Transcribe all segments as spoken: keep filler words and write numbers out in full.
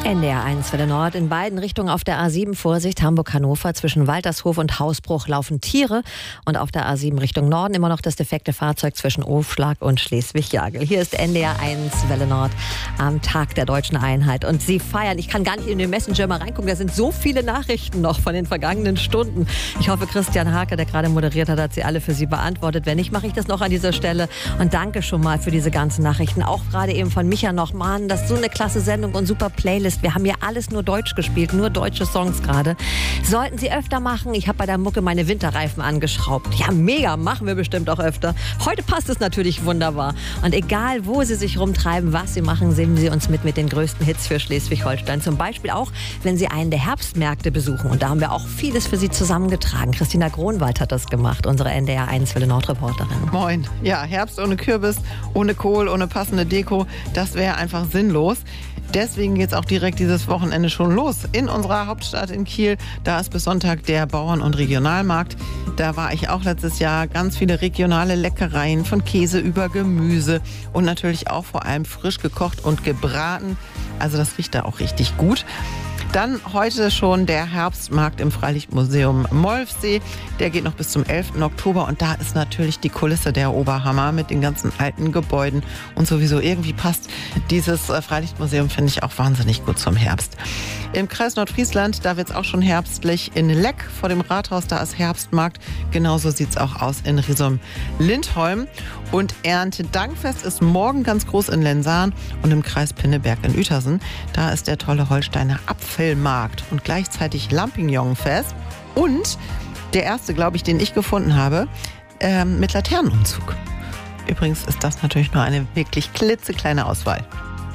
N D R eins Welle Nord. In beiden Richtungen auf der A sieben Vorsicht Hamburg-Hannover. Zwischen Waltershof und Hausbruch laufen Tiere. Und auf der A sieben Richtung Norden immer noch das defekte Fahrzeug zwischen Ofschlag und Schleswig-Jagel. Hier ist N D R eins Welle Nord am Tag der Deutschen Einheit. Und Sie feiern. Ich kann gar nicht in den Messenger mal reingucken. Da sind so viele Nachrichten noch von den vergangenen Stunden. Ich hoffe, Christian Hake, der gerade moderiert hat, hat sie alle für Sie beantwortet. Wenn nicht, mache ich das noch an dieser Stelle. Und danke schon mal für diese ganzen Nachrichten. Auch gerade eben von Micha noch. Mann, das ist so eine klasse Sendung und super Playlist. Wir haben hier alles nur Deutsch gespielt, nur deutsche Songs gerade. Sollten Sie öfter machen. Ich habe bei der Mucke meine Winterreifen angeschraubt. Ja, mega, machen wir bestimmt auch öfter. Heute passt es natürlich wunderbar. Und egal, wo Sie sich rumtreiben, was Sie machen, sehen Sie uns mit mit den größten Hits für Schleswig-Holstein. Zum Beispiel auch, wenn Sie einen der Herbstmärkte besuchen. Und da haben wir auch vieles für Sie zusammengetragen. Christina Gronwald hat das gemacht, unsere N D R eins Welle Nord-Reporterin. Moin. Ja, Herbst ohne Kürbis, ohne Kohl, ohne passende Deko, das wäre einfach sinnlos. Deswegen geht es auch direkt dieses Wochenende schon los in unserer Hauptstadt in Kiel. Da ist bis Sonntag der Bauern- und Regionalmarkt. Da war ich auch letztes Jahr. Ganz viele regionale Leckereien, von Käse über Gemüse und natürlich auch vor allem frisch gekocht und gebraten. Also das riecht da auch richtig gut. Dann heute schon der Herbstmarkt im Freilichtmuseum Molfsee. Der geht noch bis zum elften Oktober und da ist natürlich die Kulisse der Oberhammer mit den ganzen alten Gebäuden und sowieso irgendwie passt dieses Freilichtmuseum, finde ich, auch wahnsinnig gut zum Herbst. Im Kreis Nordfriesland, da wird es auch schon herbstlich. In Leck vor dem Rathaus, da ist Herbstmarkt. Genauso sieht es auch aus in Riesum-Lindholm. Und Erntedankfest ist morgen ganz groß in Lensahn und im Kreis Pinneberg in Uetersen. Da ist der tolle Holsteiner Apfelmarkt und gleichzeitig Lampignonfest. Und der erste, glaube ich, den ich gefunden habe, ähm, mit Laternenumzug. Übrigens ist das natürlich nur eine wirklich klitzekleine Auswahl.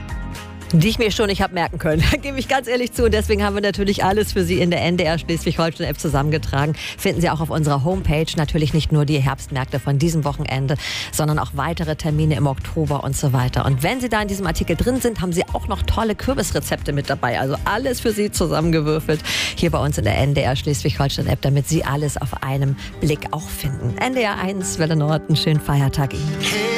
Die ich mir schon nicht habe merken können. Da gebe ich ganz ehrlich zu. Und deswegen haben wir natürlich alles für Sie in der N D R Schleswig-Holstein-App zusammengetragen. Finden Sie auch auf unserer Homepage. Natürlich nicht nur die Herbstmärkte von diesem Wochenende, sondern auch weitere Termine im Oktober und so weiter. Und wenn Sie da in diesem Artikel drin sind, haben Sie auch noch tolle Kürbisrezepte mit dabei. Also alles für Sie zusammengewürfelt. Hier bei uns in der N D R Schleswig-Holstein-App, damit Sie alles auf einem Blick auch finden. N D R eins Welle Nord, einen schönen Feiertag Ihnen.